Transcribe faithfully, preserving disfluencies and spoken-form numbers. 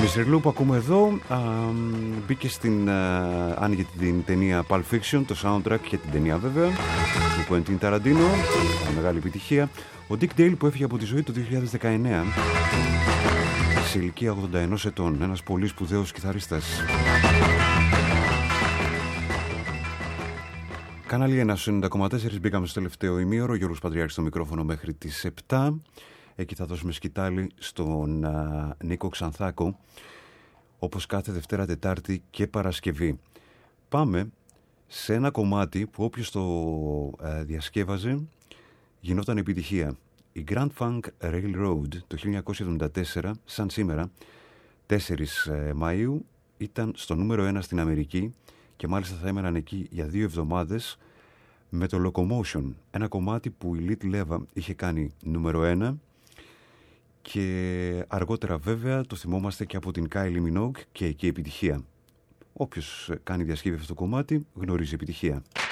μίστερ Lou που ακούμε εδώ α, μπήκε στην, α, άνοιγε την ταινία Pulp Fiction, το soundtrack και την ταινία βέβαια του Quentin Tarantino, μεγάλη επιτυχία. Ο Dick Dale που έφυγε από τη ζωή το δύο χιλιάδες δεκαεννέα σε ηλικία ογδόντα ενός ετών, ένας πολύ σπουδαίος κιθαρίστας. Κανάλι ένα ενενήντα κόμμα τέσσερα, μπήκαμε στο τελευταίο ημίωρο. Γιώργος Παντριάρχης στο μικρόφωνο μέχρι τις επτά. Εκεί θα δώσουμε σκητάλη στον α, Νίκο Ξανθάκο, όπως κάθε Δευτέρα, Τετάρτη και Παρασκευή. Πάμε σε ένα κομμάτι που όποιος το α, διασκεύαζε γινόταν επιτυχία. Η Grand Funk Railroad το χίλια εννιακόσια εβδομήντα τέσσερα, σαν σήμερα, τέσσερις Μαΐου, ήταν στο νούμερο ένα στην Αμερική και μάλιστα θα έμεναν εκεί για δύο εβδομάδες με το Locomotion, ένα κομμάτι που η Little Eva είχε κάνει νούμερο ένα και αργότερα βέβαια το θυμόμαστε και από την Kylie Minogue και εκεί επιτυχία. Όποιος κάνει διασκευή αυτό το κομμάτι γνωρίζει επιτυχία.